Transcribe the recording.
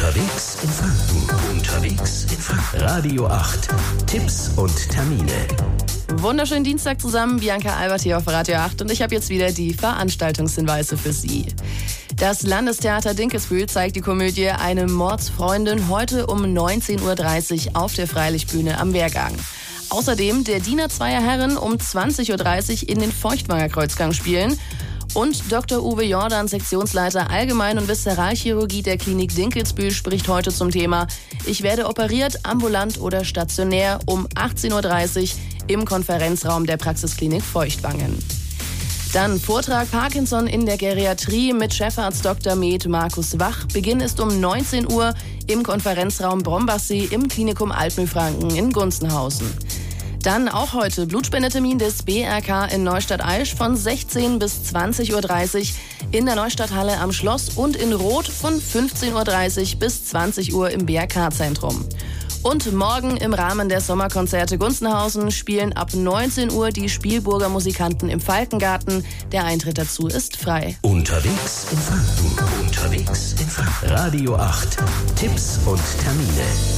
Unterwegs in Franken. Unterwegs in Franken. Radio 8. Tipps und Termine. Wunderschönen Dienstag zusammen, Bianca Albert hier auf Radio 8 und ich habe jetzt wieder die Veranstaltungshinweise für Sie. Das Landestheater Dinkelsbühl zeigt die Komödie Eine Mordsfreundin heute um 19.30 Uhr auf der Freilichtbühne am Wehrgang. Außerdem der Diener zweier Herren um 20.30 Uhr in den Feuchtwanger Kreuzgang spielen. Und Dr. Uwe Jordan, Sektionsleiter Allgemein- und Viszeralchirurgie der Klinik Dinkelsbühl, spricht heute zum Thema Ich werde operiert, ambulant oder stationär um 18.30 Uhr im Konferenzraum der Praxisklinik Feuchtwangen. Dann Vortrag Parkinson in der Geriatrie mit Chefarzt Dr. Med Markus Wach. Beginn ist um 19 Uhr im Konferenzraum Brombachsee im Klinikum Altmühlfranken in Gunzenhausen. Dann auch heute Blutspendetermin des BRK in Neustadt-Aisch von 16 bis 20.30 Uhr in der Neustadthalle am Schloss und in Roth von 15.30 Uhr bis 20 Uhr im BRK-Zentrum. Und morgen im Rahmen der Sommerkonzerte Gunzenhausen spielen ab 19 Uhr die Spielburger Musikanten im Falkengarten. Der Eintritt dazu ist frei. Unterwegs in Franken. Unterwegs in Franken. Radio 8. Tipps und Termine.